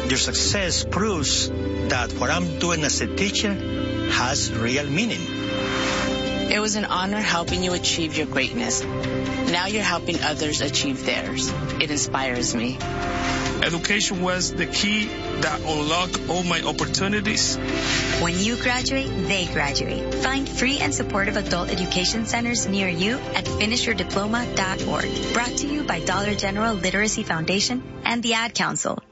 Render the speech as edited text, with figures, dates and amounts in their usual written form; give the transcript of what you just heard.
Your success proves that what I'm doing as a teacher has real meaning. It was an honor helping you achieve your greatness. Now you're helping others achieve theirs. It inspires me. Education was the key that unlocked all my opportunities. When you graduate, they graduate. Find free and supportive adult education centers near you at finishyourdiploma.org. Brought to you by Dollar General Literacy Foundation and the Ad Council.